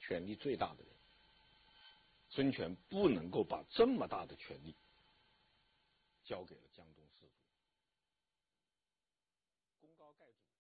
权力最大的人。孙权不能够把这么大的权力交给了江东士族，功高盖主。